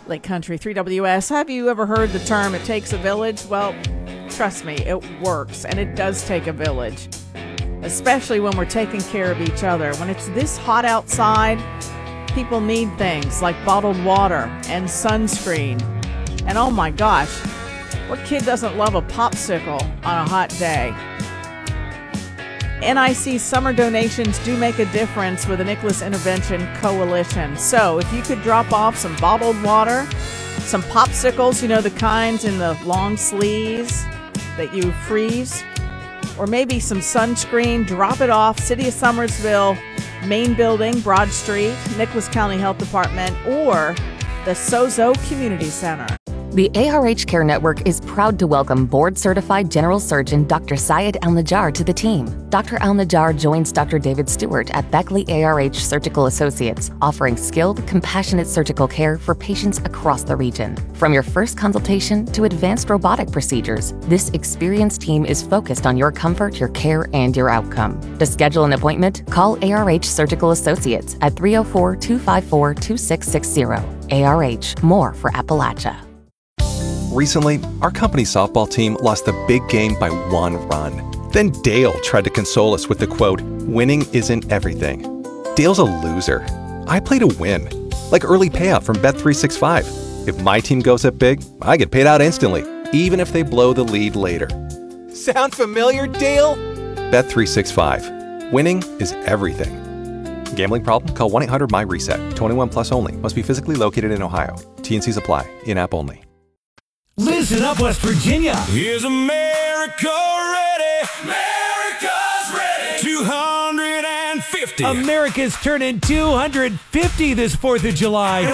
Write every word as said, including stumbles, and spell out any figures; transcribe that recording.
Lake Country three W S. Have you ever heard the term, it takes a village? Well, trust me, it works, and it does take a village, especially when we're taking care of each other. When it's this hot outside, people need things like bottled water and sunscreen. And oh my gosh, what kid doesn't love a popsicle on a hot day? N I C summer donations do make a difference with the Nicholas Intervention Coalition. So if you could drop off some bottled water, some popsicles, you know, the kinds in the long sleeves that you freeze, or maybe some sunscreen, drop it off, City of Summersville, Main Building, Broad Street, Nicholas County Health Department, or the Sozo Community Center. The A R H Care Network is proud to welcome board-certified general surgeon Doctor Syed Al-Najjar to the team. Doctor Al-Najjar joins Doctor David Stewart at Beckley A R H Surgical Associates, offering skilled, compassionate surgical care for patients across the region. From your first consultation to advanced robotic procedures, this experienced team is focused on your comfort, your care, and your outcome. To schedule an appointment, call A R H Surgical Associates at three oh four, two five four, two six six zero. A R H, more for Appalachia. Recently, our company's softball team lost the big game by one run. Then Dale tried to console us with the quote, "Winning isn't everything." Dale's a loser. I play to win, like early payout from Bet three sixty-five. If my team goes up big, I get paid out instantly, even if they blow the lead later. Sound familiar, Dale? Bet three sixty-five. Winning is everything. Gambling problem? Call one eight hundred my reset. twenty-one plus only. Must be physically located in Ohio. T and Cs apply. In-app only. Listen up, West Virginia. Is America ready? America's ready. two hundred fifty. America's turning two hundred fifty this fourth of July.